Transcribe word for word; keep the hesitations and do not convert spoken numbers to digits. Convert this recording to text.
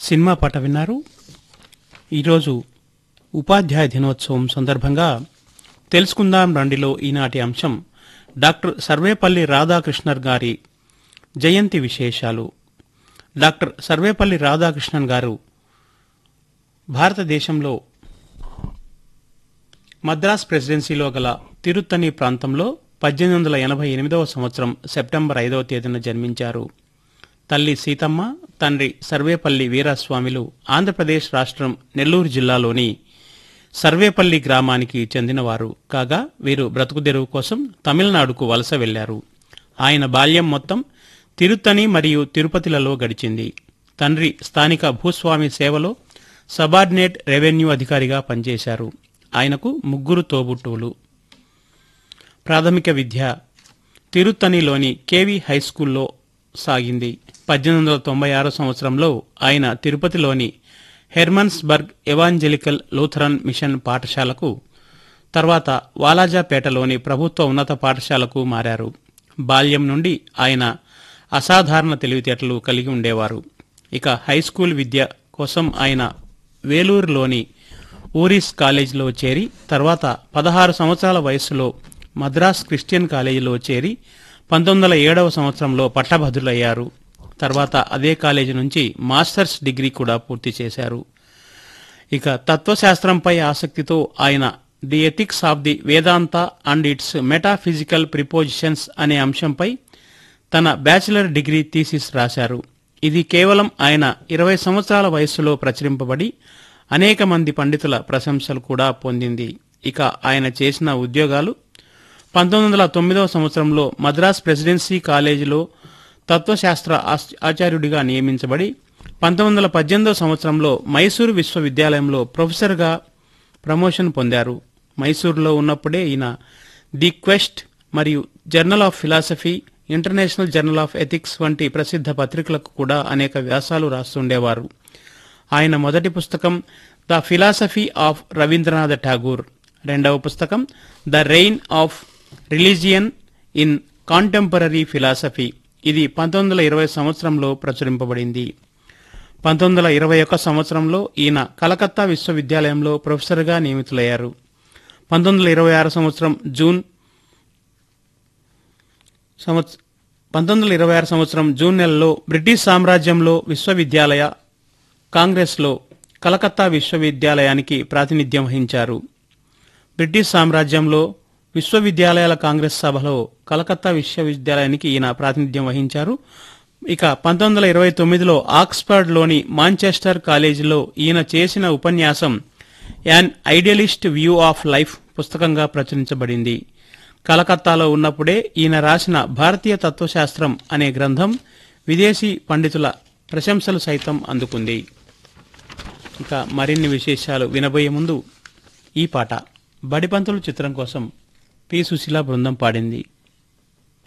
Cinema పాట విన్నారు. ఈరోజు ఉపాధ్యాయ దినోత్సవం సందర్భంగా తెలుసుకుందాం రండిలో ఈనాటి అంశం డాక్టర్ సర్వేపల్లి రాధాకృష్ణన్ గారి జయంతి విశేషాలు. డాక్టర్ సర్వేపల్లి రాధాకృష్ణన్ గారు భారతదేశంలో మద్రాస్ ప్రెసిడెన్సీలో గల తిరుత్తణి ప్రాంతంలో పద్దెనిమిది వందల ఎనభై ఎనిమిదవ సంవత్సరం సెప్టెంబర్ ఐదవ తేదీన జన్మించారు. తల్లి సీతమ్మ, తండ్రి సర్వేపల్లి వీరాస్వామిలు ఆంధ్రప్రదేశ్ రాష్ట్రం నెల్లూరు జిల్లాలోని సర్వేపల్లి గ్రామానికి చెందినవారు కాగా వీరు బ్రతుకుదెరువు కోసం తమిళనాడుకు వలస వెళ్లారు. ఆయన బాల్యం మొత్తం తిరుత్తణి మరియు తిరుపతిలలో గడిచింది. తండ్రి స్థానిక భూస్వామి సేవలో సబార్డినేట్ రెవెన్యూ అధికారిగా పనిచేశారు. ఆయనకు ముగ్గురు తోబుట్టువులు. ప్రాథమిక విద్య తిరుత్తణిలోని కేవీ హైస్కూల్లో సాగింది. పద్దెనిమిది వందల తొంభై ఆరో సంవత్సరంలో ఆయన తిరుపతిలోని హెర్మన్స్బర్గ్ ఎవాంజలికల్ లూథరన్ మిషన్ పాఠశాలకు, తర్వాత వాలాజాపేటలోని ప్రభుత్వ ఉన్నత పాఠశాలకు మారారు. బాల్యం నుండి ఆయన అసాధారణ తెలివితేటలు కలిగి ఉండేవారు. ఇక హైస్కూల్ విద్య కోసం ఆయన వేలూరులోని ఊరిస్ కాలేజీలో చేరి, తర్వాత పదహారు సంవత్సరాల వయస్సులో మద్రాస్ క్రిస్టియన్ కాలేజీలో చేరి పంతొమ్మిది వందల ఏడవ సంవత్సరంలో పట్టభద్రులయ్యారు. తర్వాత అదే కాలేజీ నుంచి మాస్టర్స్ డిగ్రీ కూడా పూర్తి చేశారు. ఇక తత్వశాస్త్రంపై ఆసక్తితో ఆయన the ethics of the Vedanta and it's metaphysical prepositions అనే అంశంపై తన బ్యాచిలర్ డిగ్రీ థీసిస్ రాశారు. ఇది కేవలం ఆయన ఇరవై సంవత్సరాల వయస్సులో ప్రచురింపబడి అనేక మంది పండితుల ప్రశంసలు కూడా పొందింది. ఇక ఆయన చేసిన ఉద్యోగాలు పంతొమ్మిది వందల తొమ్మిదవ సంవత్సరంలో మద్రాస్ ప్రెసిడెన్సీ కాలేజీలో తత్వశాస్త్ర ఆచార్యుడిగా నియమించబడి పంతొమ్మిది వందల పద్దెనిమిదవ సంవత్సరంలో మైసూరు విశ్వవిద్యాలయంలో ప్రొఫెసర్గా ప్రమోషన్ పొందారు. మైసూరులో ఉన్నప్పుడే ఈయన ది క్వెస్ట్ మరియు journal of philosophy, international journal of ethics వంటి ప్రసిద్ధ పత్రికలకు కూడా అనేక వ్యాసాలు రాస్తుండేవారు. ఆయన మొదటి పుస్తకం the philosophy of Rabindranath Tagore, రెండవ పుస్తకం the rain of religion in contemporary philosophy, ఇది పంతొమ్మిది వందల ఇరవై సంవత్సరంలో ప్రచురింపబడింది. పంతొమ్మిది వందల ఇరవై ఒక్క సంవత్సరంలో ఈయన కలకత్తా విశ్వవిద్యాలయంలో ప్రొఫెసర్గా నియమితులయ్యారు. పంతొమ్మిది వందల ఇరవై ఆరు సంవత్సరం జూన్ పంతొమ్మిది వందల ఇరవై ఆరు సంవత్సరం జూన్ నెలలో బ్రిటిష్ సామ్రాజ్యంలో విశ్వవిద్యాలయ కాంగ్రెస్లో కలకత్తా విశ్వవిద్యాలయానికి ప్రాతినిధ్యం వహించారు. బ్రిటిష్ సామ్రాజ్యంలో విశ్వవిద్యాలయాల కాంగ్రెస్ సభలో కలకత్తా విశ్వవిద్యాలయానికి ఈయన ప్రాతినిధ్యం వహించారు. ఇక పంతొమ్మిది వందల ఇరవై తొమ్మిదిలో ఆక్స్ఫర్డ్లోని మాంచెస్టర్ కాలేజీలో ఈయన చేసిన ఉపన్యాసం an idealist view of life పుస్తకంగా ప్రచురించబడింది. కలకత్తాలో ఉన్నప్పుడే ఈయన రాసిన భారతీయ తత్వశాస్త్రం అనే గ్రంథం విదేశీ పండితుల ప్రశంసలు సైతం అందుకుంది. ఇక మరిన్ని విశేషాలు వినబోయే ముందు ఈ పాట బడిపంతులు చిత్రం కోసం పి సుశీల బృందం పాడింది.